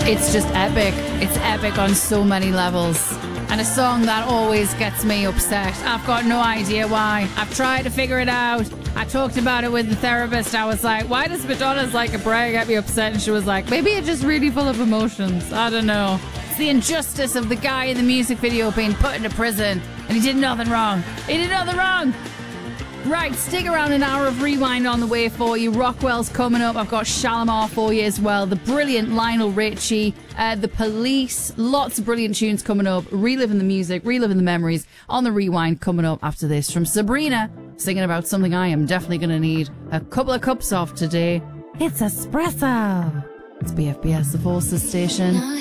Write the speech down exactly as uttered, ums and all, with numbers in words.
It's just epic. It's epic on so many levels. And a song that always gets me upset. I've got no idea why. I've tried to figure it out. I talked about it with the therapist. I was like, why does Madonna's Like a Prayer get me upset? And she was like, maybe it's just really full of emotions. I don't know. It's the injustice of the guy in the music video being put into prison. And he did nothing wrong. He did nothing wrong. Right, stick around, an hour of Rewind on the way for you. Rockwell's coming up. I've got Shalimar for you as well. The brilliant Lionel Richie, uh, The Police. Lots of brilliant tunes coming up. Reliving the music, reliving the memories on the Rewind coming up after this. From Sabrina, singing about something I am definitely going to need a couple of cups of today. It's espresso. It's B F B S, the Forces station.